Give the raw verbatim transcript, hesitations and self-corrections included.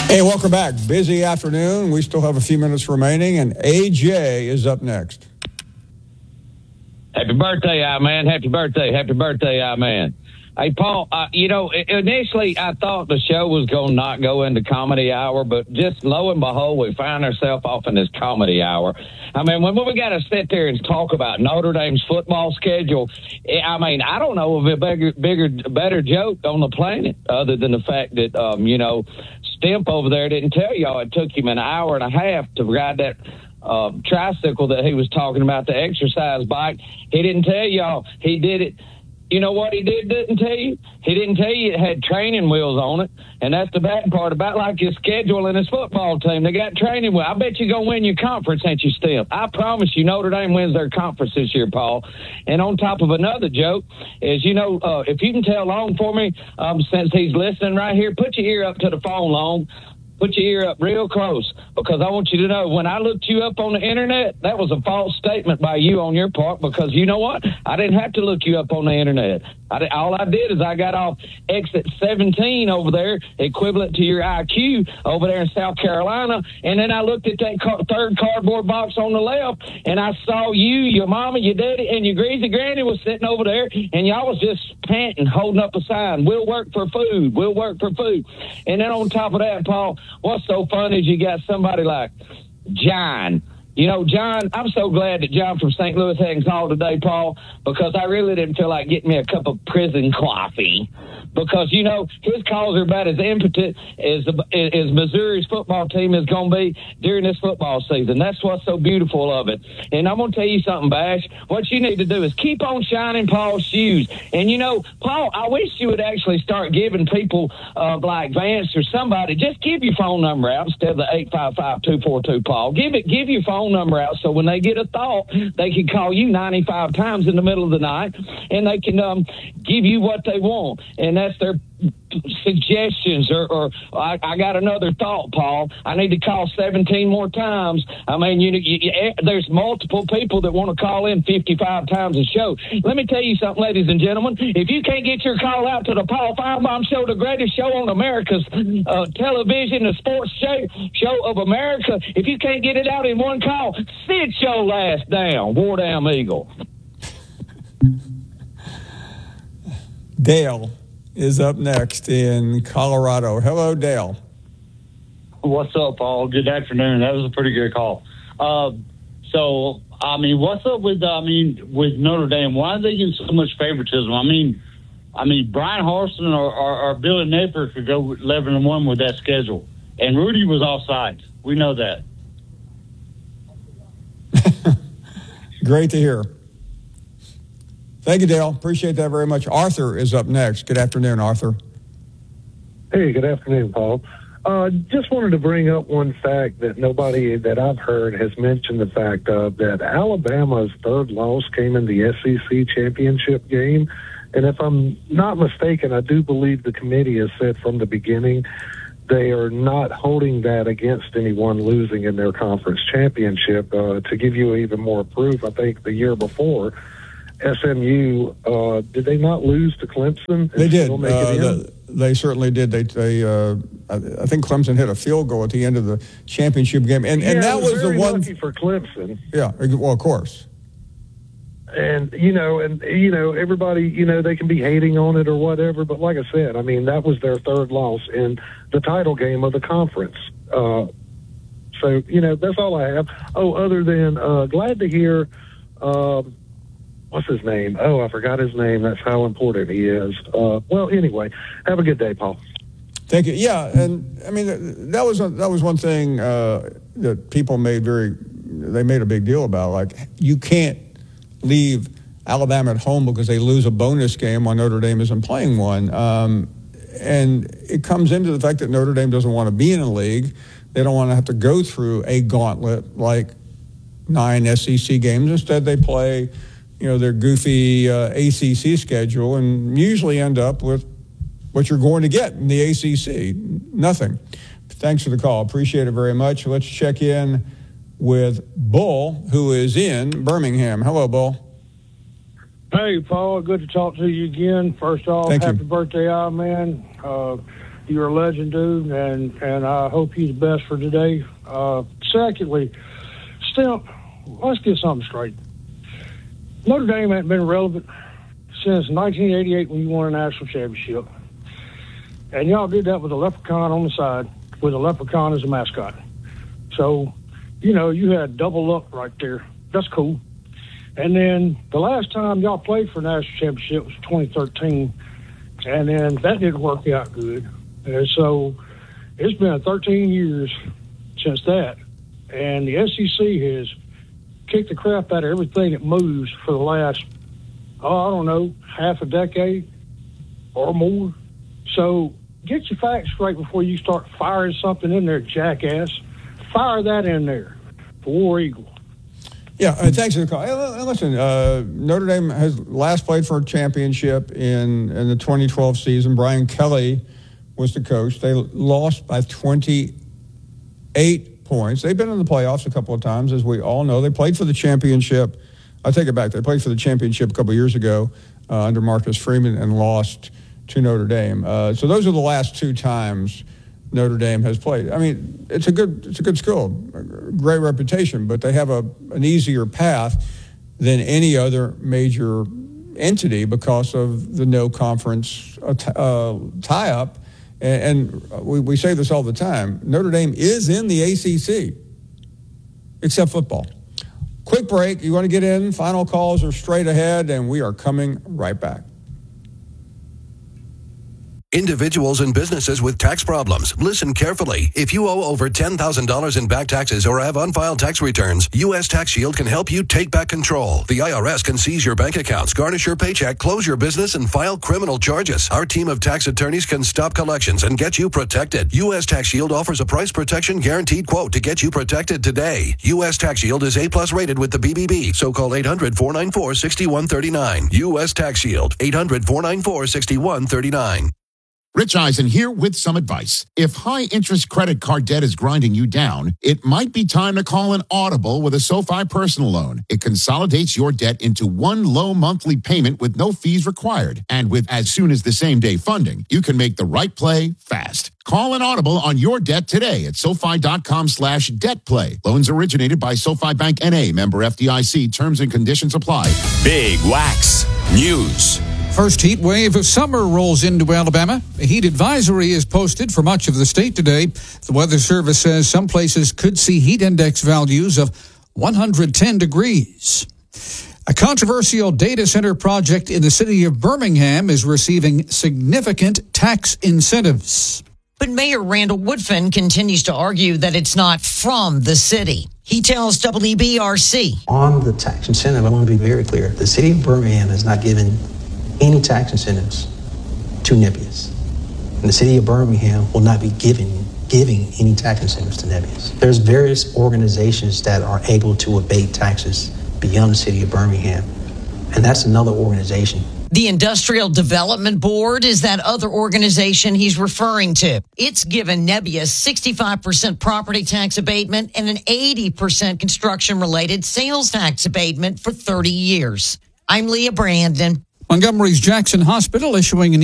Hey, welcome back. Busy afternoon. We still have a few minutes remaining, and A J is up next. Happy birthday, I-Man. Happy birthday. Happy birthday, I-Man. Hey, Paul, uh, you know, initially I thought the show was going to not go into comedy hour, but just lo and behold, we found ourselves off in this comedy hour. I mean, when we got to sit there and talk about Notre Dame's football schedule, I mean, I don't know of a bigger, bigger, better joke on the planet other than the fact that, um, you know, Stimp over there didn't tell y'all it took him an hour and a half to ride that uh, tricycle that he was talking about, the exercise bike. He didn't tell y'all he did it. You know what he did didn't tell you? He didn't tell you it had training wheels on it, and that's the bad part about like his schedule and his football team. They got training wheels. I bet you're going to win your conference, ain't you, Stimp? I promise you Notre Dame wins their conference this year, Paul. And on top of another joke is, you know, uh, if you can tell Long for me, um, since he's listening right here, put your ear up to the phone, Long. Put your ear up real close, because I want you to know when I looked you up on the internet, that was a false statement by you on your part, because you know what? I didn't have to look you up on the internet. I did, all I did is I got off exit seventeen over there, equivalent to your I Q over there in South Carolina, and then I looked at that car, third cardboard box on the left, and I saw you, your mama, your daddy, and your greasy granny was sitting over there, and y'all was just panting, holding up a sign, "We'll work for food, we'll work for food." And then on top of that, Paul, what's so funny is you got somebody like John. You know, John, I'm so glad that John from Saint Louis hadn't called today, Paul, because I really didn't feel like getting me a cup of prison coffee. Because, you know, his calls are about as impotent as, as Missouri's football team is going to be during this football season. That's what's so beautiful of it. And I'm going to tell you something, Bash. What you need to do is keep on shining Paul's shoes. And, you know, Paul, I wish you would actually start giving people uh, like Vance or somebody, just give your phone number out instead of the eight five five, two four two, Paul. Give it, give your phone number out so when they get a thought, they can call you ninety-five times in the middle of the night, and they can um, give you what they want. And that's their suggestions, or, or I, I got another thought, Paul. I need to call seventeen more times. I mean, you, you, you there's multiple people that want to call in fifty-five times a show. Let me tell you something, ladies and gentlemen. If you can't get your call out to the Paul Finebaum Show, the greatest show on America's uh, television, the sports show, show of America, if you can't get it out in one call, sit your last down, War Damn Eagle. Dale is up next in Colorado. Hello, Dale. What's up, Paul? Good afternoon. That was a pretty good call. Uh, so, I mean, what's up with, I mean, with Notre Dame? Why are they getting so much favoritism? I mean, I mean, Brian Harsin or, or, or Billy Napier could go eleven and one with that schedule. And Rudy was offside. We know that. Great to hear. Thank you, Dale. Appreciate that very much. Arthur is up next. Good afternoon, Arthur. Hey, good afternoon, Paul. Uh, just wanted to bring up one fact that nobody that I've heard has mentioned the fact of that Alabama's third loss came in the S E C championship game. And if I'm not mistaken, I do believe the committee has said from the beginning they are not holding that against anyone losing in their conference championship. Uh, to give you even more proof, I think the year before, S M U, uh, did they not lose to Clemson? They did. Uh, the, they certainly did. They, they uh, I, I think Clemson hit a field goal at the end of the championship game, and yeah, and that was, was very the one lucky for Clemson. Yeah, well, of course. And you know, and you know, everybody, you know, they can be hating on it or whatever, but like I said, I mean, that was their third loss in the title game of the conference. Uh, so you know, that's all I have. Oh, other than uh, glad to hear. Um, What's his name? Oh, I forgot his name. That's how important he is. Uh, well, anyway, have a good day, Paul. Thank you. Yeah, and I mean that was that was one thing uh, that people made very they made a big deal about. Like, you can't leave Alabama at home because they lose a bonus game while Notre Dame isn't playing one. Um, and it comes into the fact that Notre Dame doesn't want to be in a league. They don't want to have to go through a gauntlet like nine S E C games. Instead, they play, you know, their goofy uh, A C C schedule and usually end up with what you're going to get in the A C C, nothing. Thanks for the call. Appreciate it very much. Let's check in with Bull, who is in Birmingham. Hello, Bull. Hey, Paul. Good to talk to you again. First off, Thank happy you. birthday, I-Man. Uh, You're a legend, dude, and, and I hope you're the best for today. Uh, secondly, Stimp, let's get something straight. Notre Dame hasn't been relevant since nineteen eighty-eight when you won a national championship. And y'all did that with a leprechaun on the side, with a leprechaun as a mascot. So, you know, you had double luck right there. That's cool. And then the last time y'all played for a national championship was twenty thirteen, and then that didn't work out good. And so it's been thirteen years since that, and the S E C has kicked the crap out of everything that moves for the last, oh, I don't know, half a decade or more. So get your facts straight before you start firing something in there, jackass. Fire that in there for War Eagle. Yeah, uh, thanks for the call. Hey, l- listen, uh, Notre Dame has last played for a championship in, in the twenty twelve season. Brian Kelly was the coach. They lost by twenty-eight points. They've been in the playoffs a couple of times, as we all know. They played for the championship. I take it back. They played for the championship a couple of years ago uh, under Marcus Freeman and lost to Notre Dame. Uh, so those are the last two times Notre Dame has played. I mean, it's a good it's a good school, a great reputation, but they have a an easier path than any other major entity because of the no conference uh, tie-up. And, and we, we say this all the time. Notre Dame is in the A C C, except football. Quick break. You want to get in? Final calls are straight ahead, and we are coming right back. Individuals and businesses with tax problems, listen carefully. If you owe over ten thousand dollars in back taxes or have unfiled tax returns, U S Tax Shield can help you take back control. The I R S can seize your bank accounts, garnish your paycheck, close your business, and file criminal charges. Our team of tax attorneys can stop collections and get you protected. U S Tax Shield offers a price protection guaranteed quote to get you protected today. U S Tax Shield is A-plus rated with the B B B, so call eight hundred, four nine four, six one three nine. U S Tax Shield, eight hundred, four nine four, six one three nine. Rich Eisen here with some advice. If high-interest credit card debt is grinding you down, it might be time to call an Audible with a SoFi personal loan. It consolidates your debt into one low monthly payment with no fees required. And with as soon as the same-day funding, you can make the right play fast. Call an Audible on your debt today at SoFi.com slash debt play. Loans originated by SoFi Bank N A, member F D I C. Terms and conditions apply. Big Wax News. First heat wave of summer rolls into Alabama. A heat advisory is posted for much of the state today. The Weather Service says some places could see heat index values of one hundred ten degrees. A controversial data center project in the city of Birmingham is receiving significant tax incentives. But Mayor Randall Woodfin continues to argue that it's not from the city. He tells W B R C. On the tax incentive, I want to be very clear. The city of Birmingham has not given any tax incentives to Nebius. And the city of Birmingham will not be giving giving any tax incentives to Nebius. There's various organizations that are able to abate taxes beyond the city of Birmingham, and that's another organization. The Industrial Development Board is that other organization he's referring to. It's given Nebius sixty-five percent property tax abatement and an eighty percent construction-related sales tax abatement for thirty years. I'm Leah Brandon. Montgomery's Jackson Hospital issuing an